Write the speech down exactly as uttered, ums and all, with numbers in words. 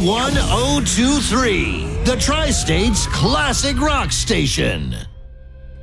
one oh two three, the Tri-State's classic rock station.